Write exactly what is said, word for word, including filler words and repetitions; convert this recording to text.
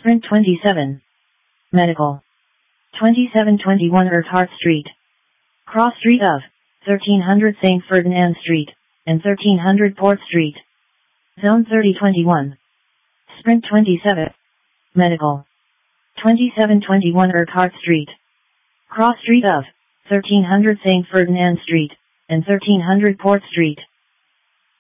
Sprint twenty-seven. Medical. twenty-seven twenty-one Urquhart Street. Cross Street of thirteen hundred Saint Ferdinand Street and thirteen hundred Port Street. Zone thirty twenty-one. Sprint twenty-seven. Medical. twenty-seven twenty-one Urquhart Street. Cross Street of thirteen hundred Saint Ferdinand Street and thirteen hundred Port Street.